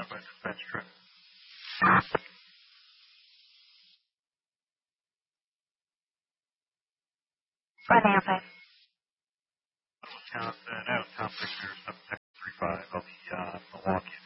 by dispatch trip. Financing. Wisconsin, Picture 7635. I'll be Milwaukee